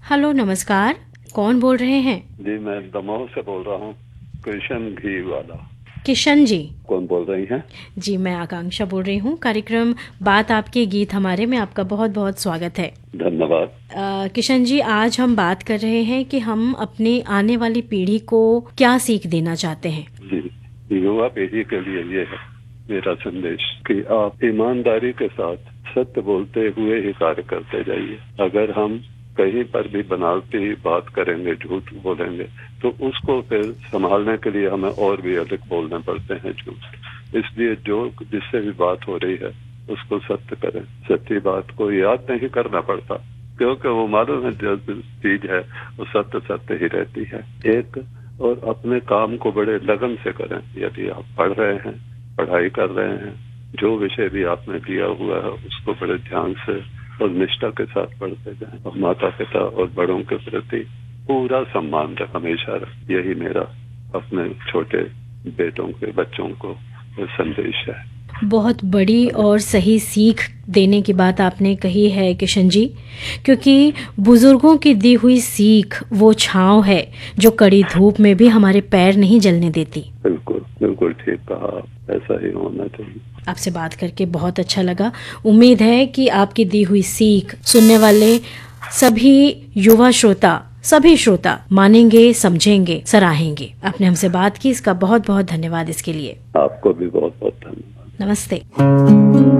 Hello, नमस्कार। कौन बोल रहे हैं? जी, मैं दमोह से बोल रहा हूँ, कृष्ण घी वाला। किशन जी। कौन बोल रही हैं? जी, मैं आकांक्षा बोल रही हूँ। कार्यक्रम बात आपके गीत हमारे में आपका बहुत बहुत स्वागत है। धन्यवाद। किशन जी, आज हम बात कर रहे हैं कि हम अपनी आने वाली पीढ़ी को क्या सीख देना चाहते हैं। जी, युवा पीढ़ी के लिए ये है मेरा संदेश कि आप ईमानदारी के साथ सत्य बोलते हुए ही कार्य करते जाइए। अगर हम कहीं पर भी बनावटी बात करेंगे, झूठ बोलेंगे, तो उसको फिर संभालने के लिए हमें और भी अधिक बोलने पड़ते हैं झूठ। इसलिए जो जिससे भी बात हो रही है उसको सत्य करें। सच्ची बात को याद नहीं करना पड़ता, क्योंकि वो मालूम है जो चीज है वो सत्य सत्य ही रहती है। एक और अपने काम को बड़े लगन से करें। यदि आप पढ़ रहे हैं, पढ़ाई कर रहे हैं, जो विषय भी आपने लिया हुआ है उसको बड़े ध्यान से और निष्ठा के साथ पढ़ते जाएं। और माता पिता और बड़ों के प्रति पूरा सम्मान हमेशा रखें। यही मेरा अपने छोटे बेटों के बच्चों को संदेश है। बहुत बड़ी और सही सीख देने की बात आपने कही है किशन जी, क्योंकि बुजुर्गों की दी हुई सीख वो छांव है जो कड़ी धूप में भी हमारे पैर नहीं जलने देती। बिल्कुल बिल्कुल ठीक कहा, ऐसा ही होना चाहिए। आपसे बात करके बहुत अच्छा लगा। उम्मीद है कि आपकी दी हुई सीख सुनने वाले सभी श्रोता मानेंगे, समझेंगे, सराहेंगे। आपने हमसे बात की, इसका बहुत बहुत धन्यवाद इसके लिए। आपको भी बहुत बहुत धन्यवाद। नमस्ते।